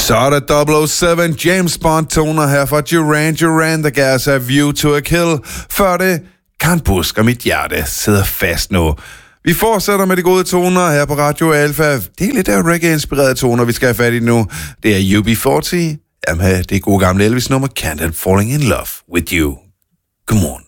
Så er det 007 James Bond-toner her fra Duran Duran, der gav os A View to a Kill. Før det, Karen Busk og mit hjerte sidder fast nu. Vi fortsætter med de gode toner her på Radio Alpha. Det er lidt af reggae-inspirerede toner, vi skal have fat i nu. Det er UB40. Jamen, det er gode gamle Elvis-nummer Can't Help Falling in Love with You. Godmorgen.